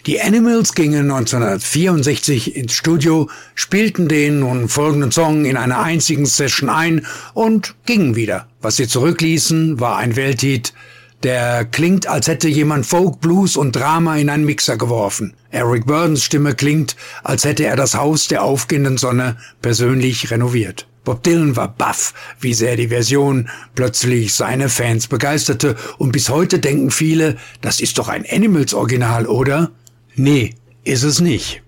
Die Animals gingen 1964 ins Studio, spielten den nun folgenden Song in einer einzigen Session ein und gingen wieder. Was sie zurückließen, war ein Welthit, der klingt, als hätte jemand Folk, Blues und Drama in einen Mixer geworfen. Eric Burdons Stimme klingt, als hätte er das Haus der aufgehenden Sonne persönlich renoviert. Bob Dylan war baff, wie sehr die Version plötzlich seine Fans begeisterte, und bis heute denken viele, das ist doch ein Animals-Original, oder? Nee, ist es nicht.